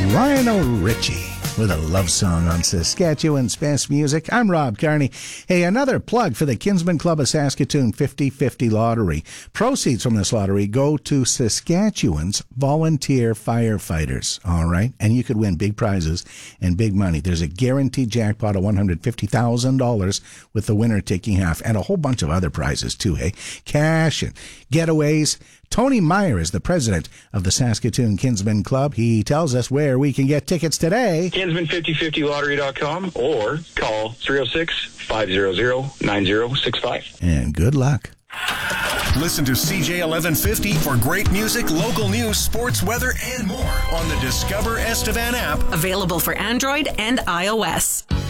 Lionel Richie with a love song on Saskatchewan's best music. I'm Rob Carney. Hey, another plug for the Kinsmen Club of Saskatoon 50/50 lottery. Proceeds from this lottery go to Saskatchewan's volunteer firefighters. All right, and you could win big prizes and big money. There's a guaranteed jackpot of $150,000 with the winner taking half, and a whole bunch of other prizes too. Hey, cash and getaways. Tony Meyer is the president of the Saskatoon Kinsmen Club. He tells us where we can get tickets today. Kinsman5050lottery.com or call 306-500-9065. And good luck. Listen to CJ 1150 for great music, local news, sports, weather, and more on the Discover Estevan app. Available for Android and iOS.